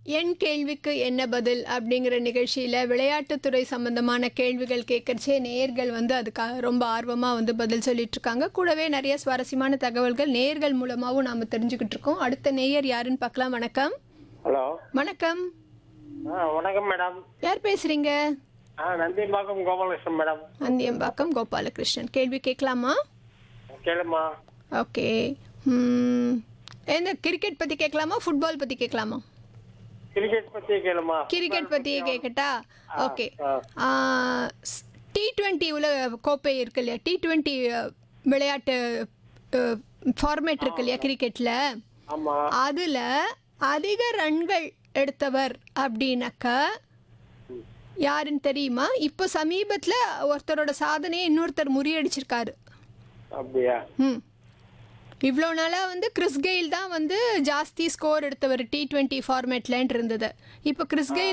என் கேள்விக்கு என்ன பதில் அப்படிங்கிற நிகழ்ச்சியில் விளையாட்டுத்துறை சம்பந்தமான கேள்விகள் கேட்கறச்சே நேயர்கள் வந்து அதுக்காக ரொம்ப ஆர்வமாக வந்து பதில் சொல்லிட்டு இருக்காங்க. கூடவே நிறைய சுவாரஸ்யமான தகவல்கள் நேயர்கள் மூலமாகவும் நாம் தெரிஞ்சுக்கிட்டு இருக்கோம். அடுத்த நேயர் யாருன்னு பார்க்கலாம். வணக்கம். ஹலோ. வணக்கம். வணக்கம் மேடம். யார் பேசுறீங்க? நந்தியம்பாக்கம் கோபாலகிருஷ்ணன் மேடம். நந்தியம்பாக்கம் கோபாலகிருஷ்ணன். கேள்வி கேட்கலாமா? கேளுமா. ஓகே. என்ன கிரிக்கெட் பற்றி கேட்கலாமா, ஃபுட்பால் பற்றி கேட்கலாமா? கிரிக்கெட் பத்தி கேளுமா. கிரிக்கெட் பற்றியே கேட்கட்டா? ஓகே. T20 கோப்பை இருக்கு இல்லையா, T20 விளையாட்டு ஃபார்மேட் இருக்கு இல்லையா கிரிக்கெட்டில், ஆமா. அதில் அதிக ரன்கள் எடுத்தவர் அப்படின்னாக்கா யாருன்னு தெரியுமா? இப்போ சமீபத்தில் ஒருத்தரோட சாதனையை இன்னொருத்தர் முறியடிச்சிருக்காரு. அப்படியா? இவ்வளோ நாளாக வந்து கிறிஸ் கெயில் தான் வந்து ஜாஸ்தி ஸ்கோர் எடுத்தவர் T20 ஃபார்மேட்லன்னு இருந்தது. இப்போ கிறிஸ் கெயில்